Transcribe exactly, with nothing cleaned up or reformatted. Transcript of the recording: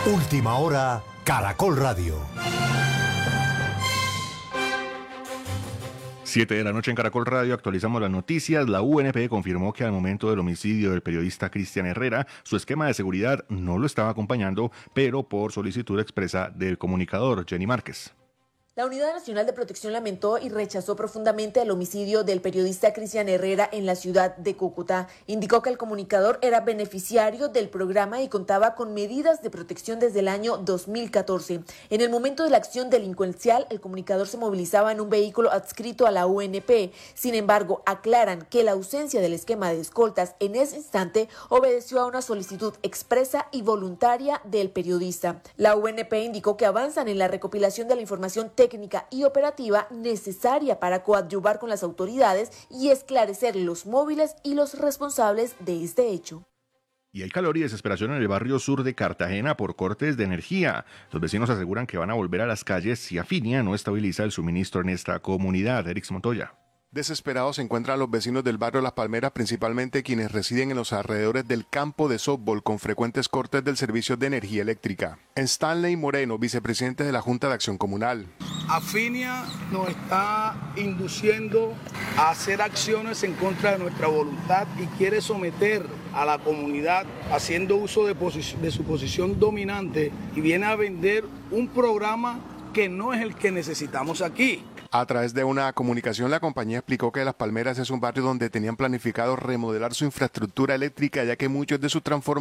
Última hora, Caracol Radio. Siete de la noche en Caracol Radio, actualizamos las noticias. La U N P confirmó que al momento del homicidio del periodista Cristian Herrera, su esquema de seguridad no lo estaba acompañando, pero por solicitud expresa del comunicador Jenny Márquez. La Unidad Nacional de Protección lamentó y rechazó profundamente el homicidio del periodista Cristian Herrera en la ciudad de Cúcuta. Indicó que el comunicador era beneficiario del programa y contaba con medidas de protección desde el año dos mil catorce. En el momento de la acción delincuencial, el comunicador se movilizaba en un vehículo adscrito a la U N P. Sin embargo, aclaran que la ausencia del esquema de escoltas en ese instante obedeció a una solicitud expresa y voluntaria del periodista. La U N P indicó que avanzan en la recopilación de la información técnica técnica y operativa necesaria para coadyuvar con las autoridades y esclarecer los móviles y los responsables de este hecho. Y hay calor y desesperación en el barrio sur de Cartagena por cortes de energía. Los vecinos aseguran que van a volver a las calles si Afinia no estabiliza el suministro en esta comunidad. Erix Montoya. Desesperados se encuentran los vecinos del barrio Las Palmeras, principalmente quienes residen en los alrededores del campo de softball con frecuentes cortes del servicio de energía eléctrica. Stanley Moreno, vicepresidente de la Junta de Acción Comunal. Afinia nos está induciendo a hacer acciones en contra de nuestra voluntad y quiere someter a la comunidad haciendo uso de, de su posición dominante y viene a vender un programa que no es el que necesitamos aquí. A través de una comunicación, la compañía explicó que Las Palmeras es un barrio donde tenían planificado remodelar su infraestructura eléctrica, ya que muchos de sus transformadores